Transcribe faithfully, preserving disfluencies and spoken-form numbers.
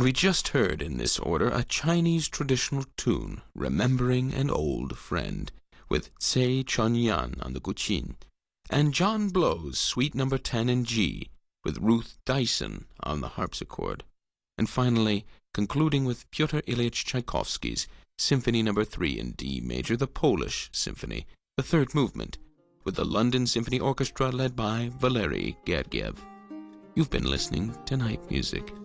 And we just heard in this order a Chinese traditional tune, Remembering an Old Friend, with Tsai Chun-yan on the guqin, and John Blow's Suite Number ten in G, with Ruth Dyson on the harpsichord, and finally concluding with Pyotr Ilyich Tchaikovsky's Symphony Number three in D major, the Polish Symphony, the third movement, with the London Symphony Orchestra led by Valery Gergiev. You've been listening to Night Music.